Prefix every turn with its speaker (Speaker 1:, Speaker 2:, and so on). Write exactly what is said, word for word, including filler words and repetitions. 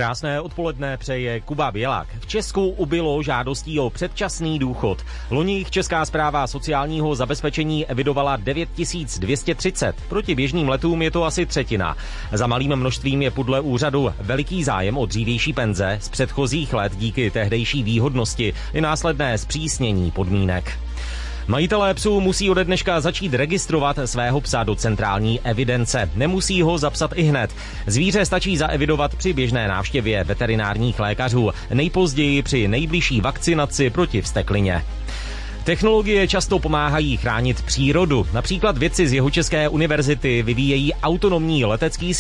Speaker 1: Krásné odpoledne přeje Kuba Bělák. V Česku ubylo žádostí o předčasný důchod. Loni Česká správa sociálního zabezpečení evidovala devět tisíc dvě stě třicet. Proti běžným letům je to asi třetina. Za malým množstvím je podle úřadu veliký zájem o dřívější penze z předchozích let díky tehdejší výhodnosti i následné zpřísnění podmínek. Majitelé psů musí ode dneška začít registrovat svého psa do centrální evidence. Nemusí ho zapsat ihned. Zvíře stačí zaevidovat při běžné návštěvě veterinárních lékařů, nejpozději při nejbližší vakcinaci proti vzteklině. Technologie často pomáhají chránit přírodu. Například vědci z Jihočeské univerzity vyvíjejí autonomní letecký